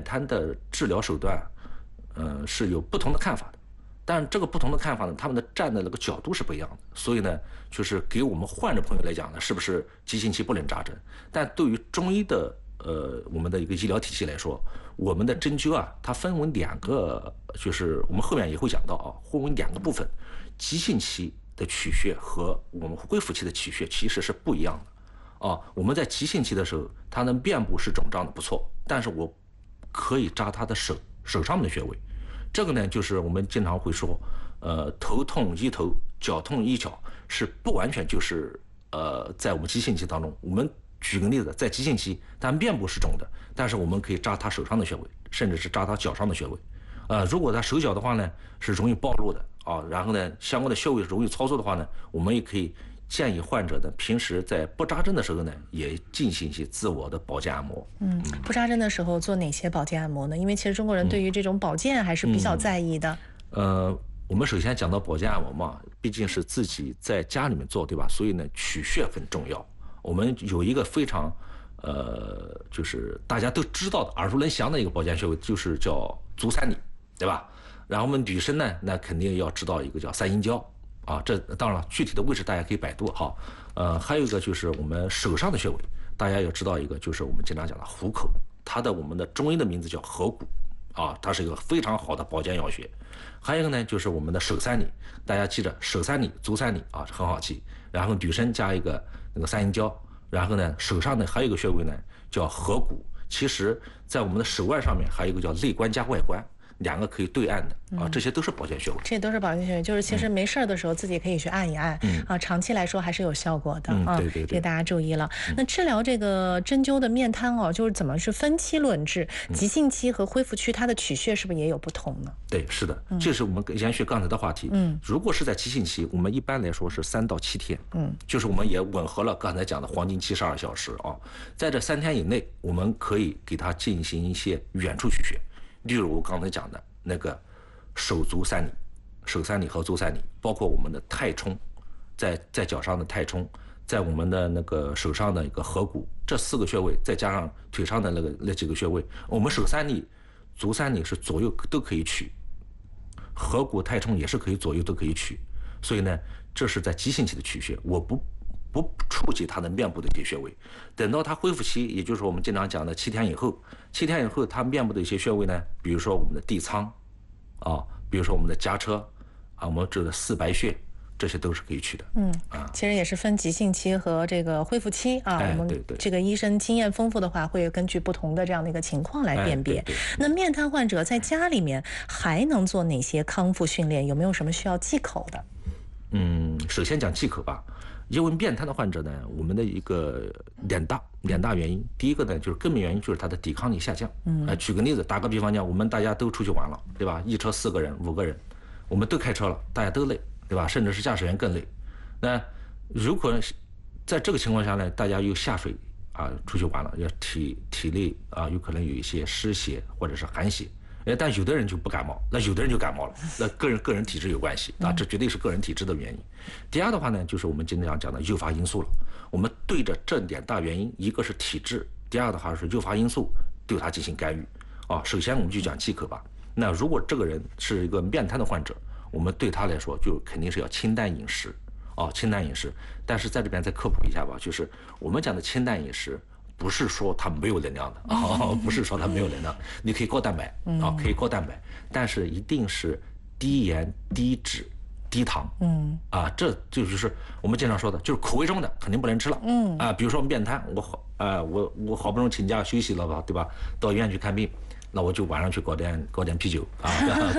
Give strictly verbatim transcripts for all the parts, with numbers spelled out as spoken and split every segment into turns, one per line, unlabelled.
面瘫的治疗手段，呃，是有不同的看法的。但这个不同的看法呢，他们的站的那个角度是不一样的。所以呢，就是给我们患者朋友来讲呢，是不是急性期不能扎针？但对于中医的呃我们的一个医疗体系来说，我们的针灸啊，它分为两个，就是我们后面也会讲到啊，分为两个部分。急性期的取穴和我们恢复期的取穴其实是不一样的啊。我们在急性期的时候，它的面部是肿胀的不错，但是我可以扎他的手手上面的穴位。这个呢，就是我们经常会说，呃，头痛医头，脚痛医脚，是不完全就是呃，在我们急性期当中，我们举个例子，在急性期，它面部是肿的，但是我们可以扎他手上的穴位，甚至是扎他脚上的穴位。呃，如果他手脚的话呢，是容易暴露的啊，然后呢，相关的穴位容易操作的话呢，我们也可以建议患者呢，平时在不扎针的时候呢，也进行一些自我的保健按摩。
嗯，不扎针的时候做哪些保健按摩呢？因为其实中国人对于这种保健还是比较在意的。
嗯嗯、呃，我们首先讲到保健按摩嘛，毕竟是自己在家里面做，对吧？所以呢，取穴很重要。我们有一个非常，呃，就是大家都知道的、耳熟能详的一个保健穴位，就是叫足三里，对吧？然后我们女生呢，那肯定要知道一个叫三阴交。啊，这当然了，具体的位置大家可以百度哈。呃，还有一个就是我们手上的穴位，大家要知道一个，就是我们经常讲的虎口，它的我们的中医的名字叫合谷，啊，它是一个非常好的保健药穴。还有一个呢，就是我们的手三里，大家记着手三里、足三里啊，很好记。然后女生加一个那个三阴交，然后呢，手上呢还有一个穴位呢叫合谷。其实，在我们的手腕上面还有一个叫内关加外关。两个可以对按的啊，这些都是保健穴位。
这都是保健穴位，就是其实没事的时候自己可以去按一按，嗯、啊，长期来说还是有效果的、
嗯、
啊。
对对对，
这个大家注意了。嗯、那治疗这个针灸的面瘫哦，就是怎么是分期论治？急性期和恢复期它的取穴是不是也有不同呢？
对，是的，嗯、这是我们延续刚才的话题。嗯，如果是在急性期，我们一般来说是三到七天。嗯，就是我们也吻合了刚才讲的黄金七十二小时啊，在这三天以内，我们可以给它进行一些远处取穴，例如我刚才讲的那个。手足三里，手三里和足三里，包括我们的太冲，在在脚上的太冲，在我们的那个手上的一个合谷，这四个穴位，再加上腿上的那个那几个穴位，我们手三里、足三里是左右都可以取，合谷、太冲也是可以左右都可以取，所以呢，这是在急性期的取穴，我不不触及它的面部的一些穴位，等到它恢复期，也就是我们经常讲的七天以后，七天以后它面部的一些穴位呢，比如说我们的地仓。啊，比如说我们的夹车啊，我们这个四白穴，这些都是可以取的。
嗯，啊，其实也是分急性期和这个恢复期啊。
哎、
我们这个医生经验丰富的话，会根据不同的这样的一个情况来辨别。哎、对对对，那面瘫患者在家里面还能做哪些康复训练？有没有什么需要忌口的？
嗯，首先讲忌口吧。因为面瘫的患者呢，我们的一个两大两大原因，第一个呢就是根本原因就是他的抵抗力下降。嗯，呃，举个例子，打个比方讲，我们大家都出去玩了，对吧？一车四个人、五个人，我们都开车了，大家都累，对吧？甚至是驾驶员更累。那如果在这个情况下呢，大家又下水啊，出去玩了，要体体力啊，有可能有一些湿邪或者是寒邪。哎，但有的人就不感冒，那有的人就感冒了，那个人个人体质有关系啊，这绝对是个人体质的原因。第二的话呢，就是我们经常讲的诱发因素了。我们对着这两大原因，一个是体质，第二的话是诱发因素，对它进行干预。啊，首先我们就讲忌口吧。那如果这个人是一个面瘫的患者，我们对他来说就肯定是要清淡饮食，啊，清淡饮食。但是在这边再科普一下吧，就是我们讲的清淡饮食。不是说它没有能量的啊，不是说它没有能量，你可以高蛋白啊，可以高蛋白，但是一定是低盐、低脂、低糖，嗯啊，这就是我们经常说的，就是口味重的肯定不能吃了，嗯啊，比如说面瘫，我好啊，我我好不容易请假休息了吧，对吧？到医院去看病。那我就晚上去搞点搞点啤酒啊，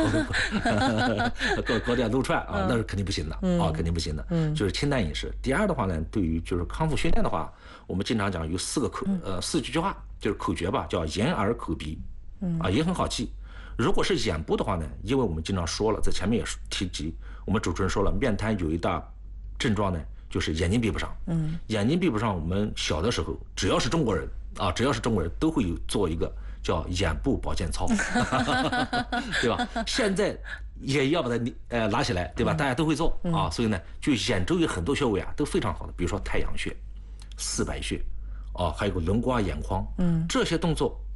搞搞点撸串啊，那是肯定不行的啊，肯定不行的。嗯，就是清淡饮食。第二的话呢，对于就是康复训练的话，我们经常讲有四个口呃四句话，就是口诀吧，叫眼耳口鼻，啊也很好记。如果是眼部的话呢，因为我们经常说了，在前面也提及，我们主持人说了，面瘫有一大症状呢，就是眼睛闭不上。嗯，眼睛闭不上，我们小的时候只要是中国人啊，只要是中国人都会有做一个。叫眼部保健操，对吧？现在也要把它呃拿起来，对吧？大家都会做啊，所以呢，就眼周有很多穴位啊都非常好的，比如说太阳穴、四白穴，啊，还有个轮刮眼眶，嗯，这些动作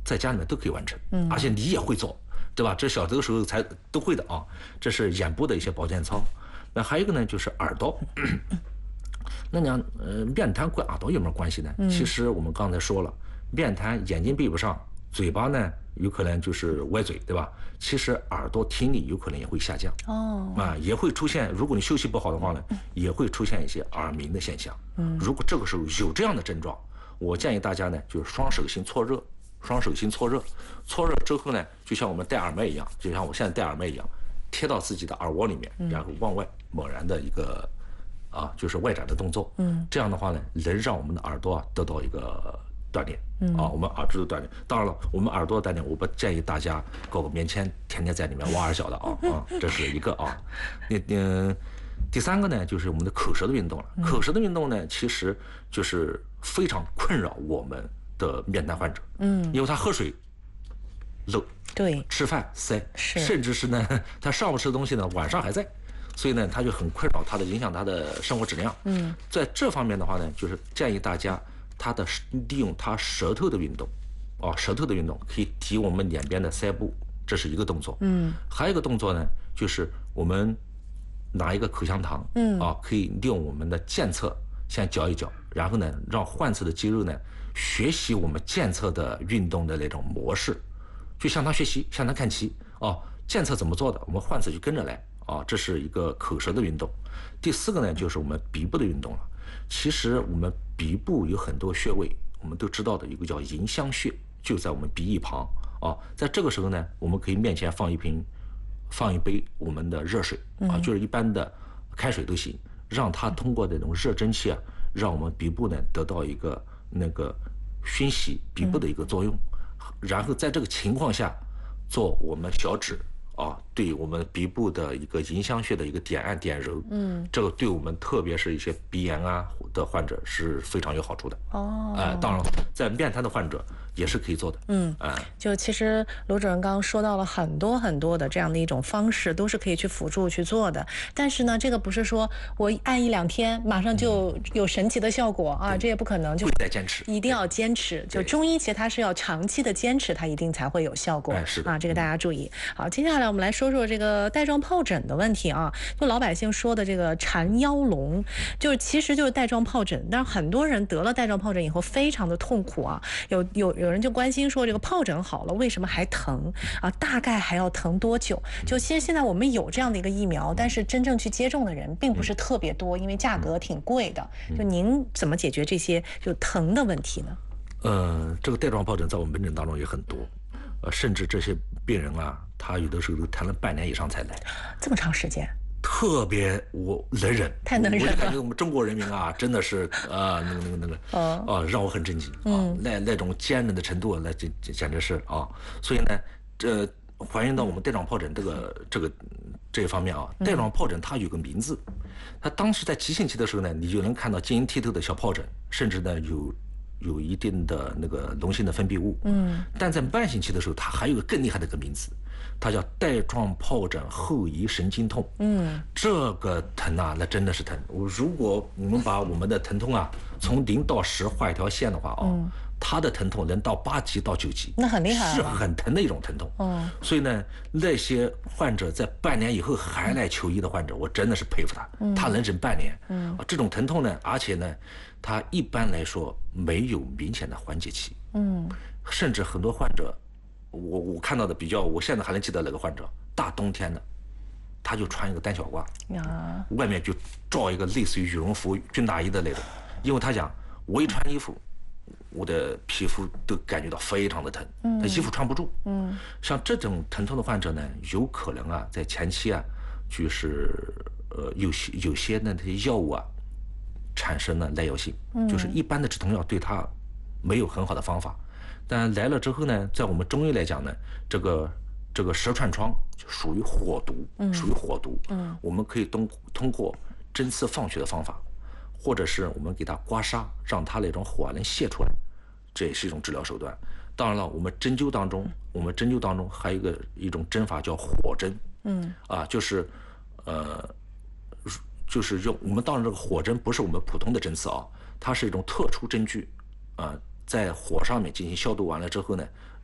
在家里面都可以完成，嗯，而且你也会做，对吧？这小的时候才都会的啊。这是眼部的一些保健操。那还有一个呢，就是耳朵。那讲呃，面瘫跟耳朵有没有关系呢？嗯、其实我们刚才说了，面瘫眼睛闭不上，嘴巴呢有可能就是歪嘴，对吧？其实耳朵听力有可能也会下降，哦，啊，也会出现，如果你休息不好的话呢，也会出现一些耳鸣的现象。嗯，如果这个时候有这样的症状，我建议大家呢，就是双手心搓热，双手心搓热，搓热之后呢，就像我们戴耳麦一样，就像我现在戴耳麦一样，贴到自己的耳窝里面，然后往外猛然的一个啊，就是外展的动作。嗯，这样的话呢，能让我们的耳朵啊得到一个锻炼。嗯，啊，我们耳朵的锻炼。当然了，我们耳朵的锻炼，我不建议大家搞个棉签，天天在里面挖耳小的啊啊，这是一个啊。那嗯，第三个呢，就是我们的口舌的运动了。口舌的运动呢，其实就是非常困扰我们的面瘫患者。嗯，因为他喝水漏，
对，
吃饭塞，甚至是呢，他上午吃的东西呢，晚上还在。所以呢，他就很困扰他的，影响他的生活质量。嗯，在这方面的话呢，就是建议大家，他的利用他舌头的运动，啊，舌头的运动可以提我们两边的腮部，这是一个动作。嗯，还有一个动作呢，就是我们拿一个口香糖，嗯，啊，可以利用我们的健侧先嚼一嚼，然后呢，让患侧的肌肉呢学习我们健侧的运动的那种模式，就向他学习，向他看齐。哦，健侧怎么做的，我们患侧就跟着来。啊，这是一个口舌的运动。第四个呢，就是我们鼻部的运动了。其实我们鼻部有很多穴位，我们都知道的，有个叫迎香穴，就在我们鼻翼旁。啊，在这个时候呢，我们可以面前放一瓶，放一杯我们的热水啊，就是一般的开水都行，让它通过这种热蒸汽啊，让我们鼻部呢得到一个那个熏洗鼻部的一个作用。然后在这个情况下，做我们小指。啊，对我们鼻部的一个迎香穴的一个点按点揉，嗯，这个对我们特别是一些鼻炎啊的患者是非常有好处的。哦，哎、呃，当然了，在面瘫的患者也是可以做的。嗯，哎、呃，
就其实罗主任刚刚说到了很多很多的这样的一种方式，都是可以去辅助去做的。但是呢，这个不是说我按一两天马上就有神奇的效果啊，嗯、这也不可能，就
得坚持，
一定要坚持。就中医其实它是要长期的坚持，它一定才会有效果。
哎，是的
啊，这个大家注意。好，接下来。我们来说说这个带状疱疹的问题啊，就老百姓说的这个缠腰龙，就是其实就是带状疱疹，但是很多人得了带状疱疹以后非常的痛苦啊，有有有人就关心说这个疱疹好了，为什么还疼啊？大概还要疼多久？就其实现在我们有这样的一个疫苗，但是真正去接种的人并不是特别多，因为价格挺贵的。就您怎么解决这些就疼的问题呢？
呃，这个带状疱疹在我们门诊当中也很多。呃，甚至这些病人啊，他有的时候都谈了半年以上才来，
这么长时间，
特别我能忍，
太能忍了。
我就感觉我们中国人民啊，真的是啊、呃，那个那个那个，哦，啊，让我很震惊啊，嗯、那那种坚韧的程度，那简简直是啊。所以呢，这还原到我们带状疱疹这个这个这一方面啊，带状疱疹它有个名字，它当时在急性期的时候呢，你就能看到晶莹剔透的小疱疹，甚至呢有。有一定的那个脓性的分泌物，嗯，但在慢性期的时候，它还有个更厉害的一个名字，它叫带状疱疹后遗神经痛，嗯，这个疼啊，那真的是疼。我如果你们把我们的疼痛啊从零到十画一条线的话啊，嗯、它的疼痛能到八级到九级，
那很厉害，
是很疼的一种疼痛。嗯，所以呢，那些患者在半年以后还来求医的患者，我真的是佩服他，嗯、他能忍半年，嗯，这种疼痛呢，而且呢。它一般来说没有明显的缓解期，嗯，甚至很多患者，我我看到的比较，我现在还能记得那个患者，大冬天的，他就穿一个单小褂，呀，外面就罩一个类似于羽绒服、军大衣的那种，因为他讲我一穿衣服，我的皮肤都感觉到非常的疼，嗯，他衣服穿不住，嗯，像这种疼痛的患者呢，有可能啊，在前期啊，就是呃有些有些那些药物啊。产生了耐药性，就是一般的止痛药对它没有很好的方法，但来了之后呢，在我们中医来讲呢，这个这个舌串疮就属于火毒，属于火毒，嗯，我们可以通通过针刺放血的方法，或者是我们给它刮痧，让它那种火啊能泄出来，这也是一种治疗手段。当然了，我们针灸当中，我们针灸当中还有一个一种针法叫火针，嗯，啊，就是呃。就是用我们当然这个火针不是我们普通的针刺啊，它是一种特殊针具，啊、呃，在火上面进行消毒完了之后呢，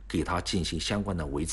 给他进行相关的维持。